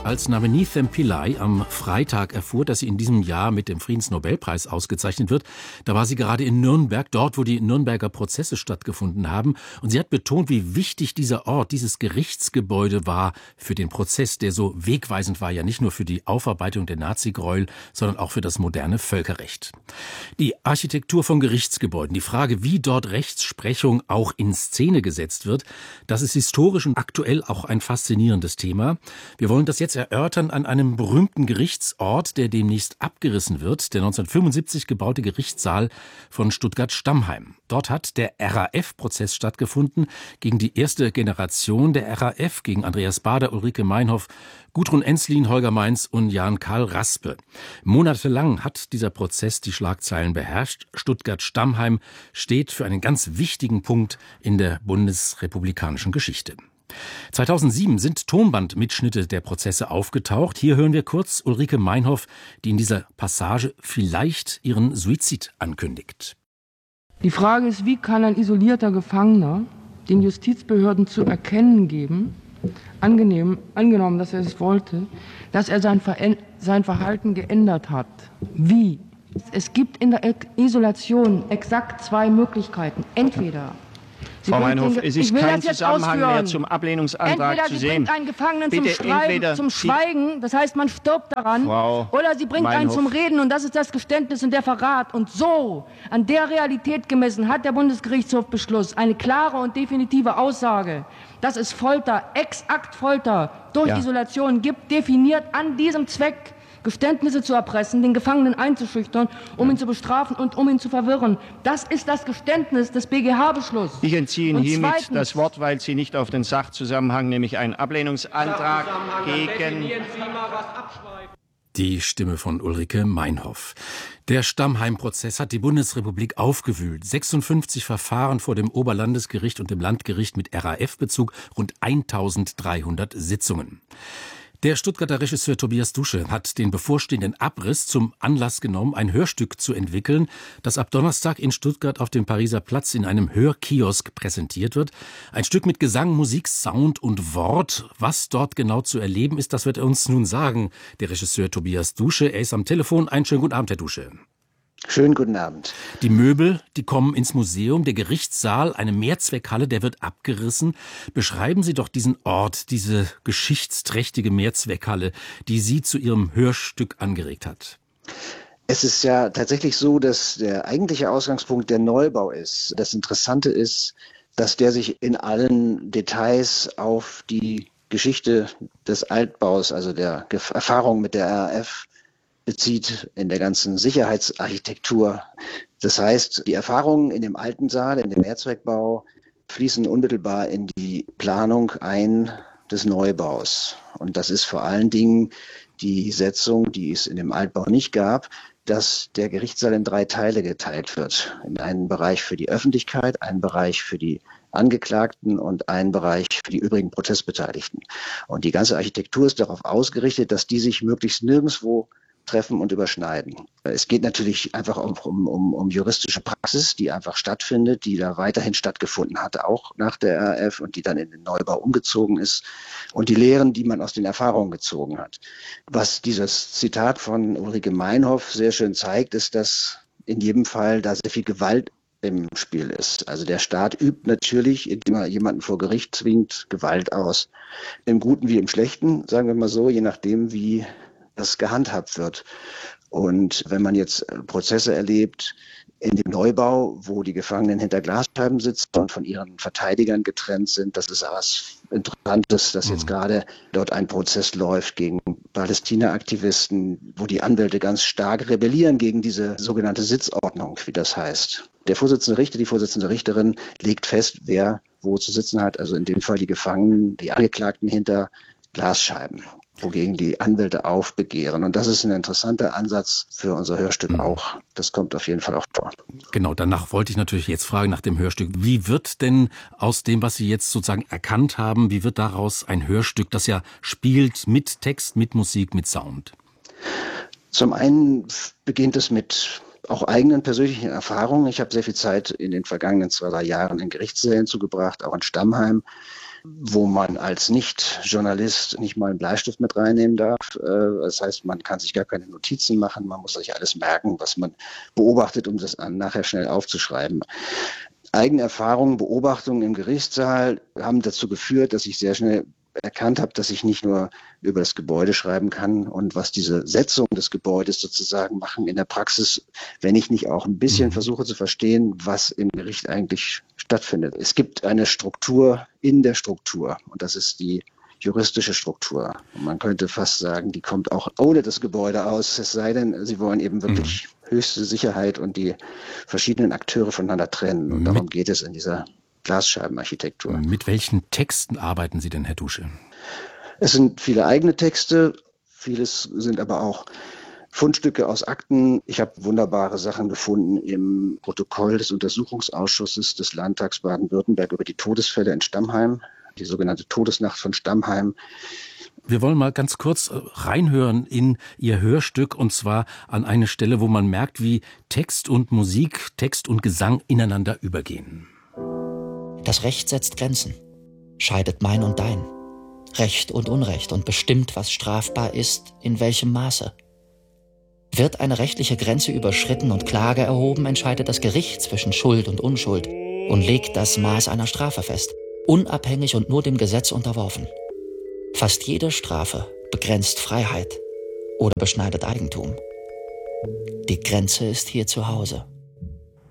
Als Navenithem Pillay am Freitag erfuhr, dass sie in diesem Jahr mit dem Friedensnobelpreis ausgezeichnet wird, da war sie gerade in Nürnberg, dort, wo die Nürnberger Prozesse stattgefunden haben. Und sie hat betont, wie wichtig dieser Ort, dieses Gerichtsgebäude war für den Prozess, der so wegweisend war, ja nicht nur für die Aufarbeitung der Nazigräuel, sondern auch für das moderne Völkerrecht. Die Architektur von Gerichtsgebäuden, die Frage, wie dort Rechtsprechung auch in Szene gesetzt wird, das ist historisch und aktuell auch ein faszinierendes Thema. Wir wollen das jetzt erörtern an einem berühmten Gerichtsort, der demnächst abgerissen wird, der 1975 gebaute Gerichtssaal von Stuttgart-Stammheim. Dort hat der RAF-Prozess stattgefunden gegen die erste Generation der RAF, gegen Andreas Baader, Ulrike Meinhof, Gudrun Ensslin, Holger Meins und Jan-Karl Raspe. Monatelang hat dieser Prozess die Schlagzeilen beherrscht. Stuttgart-Stammheim steht für einen ganz wichtigen Punkt in der bundesrepublikanischen Geschichte. 2007 sind Tonbandmitschnitte der Prozesse aufgetaucht. Hier hören wir kurz Ulrike Meinhof, die in dieser Passage vielleicht ihren Suizid ankündigt. Die Frage ist, wie kann ein isolierter Gefangener den Justizbehörden zu erkennen geben, angenommen, dass er es wollte, dass er sein Verhalten geändert hat. Wie? Es gibt in der Isolation exakt zwei Möglichkeiten. Entweder Frau Meinhof, es ist kein Zusammenhang mehr zum Ablehnungsantrag zu sehen. Entweder sie bringt einen Gefangenen zum Schweigen, das heißt, man stirbt daran, oder sie bringt einen zum Reden, und das ist das Geständnis und der Verrat. Und so, an der Realität gemessen, hat der Bundesgerichtshof Beschluss eine klare und definitive Aussage, dass es Folter, exakt Folter durch Isolation gibt, definiert an diesem Zweck, Geständnisse zu erpressen, den Gefangenen einzuschüchtern, um ihn zu bestrafen und um ihn zu verwirren. Das ist das Geständnis des BGH-Beschlusses. Ich entziehe Ihnen hiermit das Wort, weil Sie nicht auf den Sachzusammenhang, nämlich einen Ablehnungsantrag gegen... Die Stimme von Ulrike Meinhof. Der Stammheim-Prozess hat die Bundesrepublik aufgewühlt. 56 Verfahren vor dem Oberlandesgericht und dem Landgericht mit RAF-Bezug, rund 1300 Sitzungen. Der Stuttgarter Regisseur Tobias Dusche hat den bevorstehenden Abriss zum Anlass genommen, ein Hörstück zu entwickeln, das ab Donnerstag in Stuttgart auf dem Pariser Platz in einem Hörkiosk präsentiert wird. Ein Stück mit Gesang, Musik, Sound und Wort. Was dort genau zu erleben ist, das wird er uns nun sagen, der Regisseur Tobias Dusche. Er ist am Telefon. Einen schönen guten Abend, Herr Dusche. Schönen guten Abend. Die Möbel, die kommen ins Museum. Der Gerichtssaal, eine Mehrzweckhalle, der wird abgerissen. Beschreiben Sie doch diesen Ort, diese geschichtsträchtige Mehrzweckhalle, die Sie zu Ihrem Hörstück angeregt hat. Es ist ja tatsächlich so, dass der eigentliche Ausgangspunkt der Neubau ist. Das Interessante ist, dass der sich in allen Details auf die Geschichte des Altbaus, also der Erfahrung mit der RAF, bezieht, in der ganzen Sicherheitsarchitektur. Das heißt, die Erfahrungen in dem alten Saal, in dem Mehrzweckbau, fließen unmittelbar in die Planung ein des Neubaus. Und das ist vor allen Dingen die Setzung, die es in dem Altbau nicht gab, dass der Gerichtssaal in 3 Teile geteilt wird. In einen Bereich für die Öffentlichkeit, einen Bereich für die Angeklagten und einen Bereich für die übrigen Prozessbeteiligten. Und die ganze Architektur ist darauf ausgerichtet, dass die sich möglichst nirgendwo treffen und überschneiden. Es geht natürlich einfach um juristische Praxis, die einfach stattfindet, die da weiterhin stattgefunden hat, auch nach der RAF und die dann in den Neubau umgezogen ist, und die Lehren, die man aus den Erfahrungen gezogen hat. Was dieses Zitat von Ulrike Meinhof sehr schön zeigt, ist, dass in jedem Fall da sehr viel Gewalt im Spiel ist. Also der Staat übt natürlich, indem er jemanden vor Gericht zwingt, Gewalt aus. Im Guten wie im Schlechten, sagen wir mal so, je nachdem, wie das gehandhabt wird. Und wenn man jetzt Prozesse erlebt in dem Neubau, wo die Gefangenen hinter Glasscheiben sitzen und von ihren Verteidigern getrennt sind, das ist was Interessantes, dass jetzt gerade dort ein Prozess läuft gegen Palästina-Aktivisten, wo die Anwälte ganz stark rebellieren gegen diese sogenannte Sitzordnung, wie das heißt. Der Vorsitzende Richter, die Vorsitzende Richterin legt fest, wer wo zu sitzen hat, also in dem Fall die Gefangenen, die Angeklagten hinter Glasscheiben, wogegen die Anwälte aufbegehren. Und das ist ein interessanter Ansatz für unser Hörstück auch. Das kommt auf jeden Fall auch vor. Genau, danach wollte ich natürlich jetzt fragen nach dem Hörstück. Wie wird denn aus dem, was Sie jetzt sozusagen erkannt haben, wie wird daraus ein Hörstück, das ja spielt mit Text, mit Musik, mit Sound? Zum einen beginnt es mit auch eigenen persönlichen Erfahrungen. Ich habe sehr viel Zeit in den vergangenen 2-3 Jahren in Gerichtssälen zugebracht, auch in Stammheim. wo man als Nicht-Journalist nicht mal einen Bleistift mit reinnehmen darf. Das heißt, man kann sich gar keine Notizen machen, man muss sich alles merken, was man beobachtet, um das nachher schnell aufzuschreiben. Eigene Erfahrungen, Beobachtungen im Gerichtssaal haben dazu geführt, dass ich sehr schnell erkannt habe, dass ich nicht nur über das Gebäude schreiben kann und was diese Setzung des Gebäudes sozusagen machen in der Praxis, wenn ich nicht auch ein bisschen versuche zu verstehen, was im Gericht eigentlich stattfindet. Es gibt eine Struktur in der Struktur und das ist die juristische Struktur. Und man könnte fast sagen, die kommt auch ohne das Gebäude aus, es sei denn, Sie wollen eben wirklich höchste Sicherheit und die verschiedenen Akteure voneinander trennen. Und darum geht es in dieser Glasscheibenarchitektur. Mit welchen Texten arbeiten Sie denn, Herr Dusche? Es sind viele eigene Texte, vieles sind aber auch Fundstücke aus Akten. Ich habe wunderbare Sachen gefunden im Protokoll des Untersuchungsausschusses des Landtags Baden-Württemberg über die Todesfälle in Stammheim, die sogenannte Todesnacht von Stammheim. Wir wollen mal ganz kurz reinhören in Ihr Hörstück, und zwar an eine Stelle, wo man merkt, wie Text und Musik, Text und Gesang ineinander übergehen. Das Recht setzt Grenzen, scheidet mein und dein, Recht und Unrecht und bestimmt, was strafbar ist, in welchem Maße. Wird eine rechtliche Grenze überschritten und Klage erhoben, entscheidet das Gericht zwischen Schuld und Unschuld und legt das Maß einer Strafe fest, unabhängig und nur dem Gesetz unterworfen. Fast jede Strafe begrenzt Freiheit oder beschneidet Eigentum. Die Grenze ist hier zu Hause.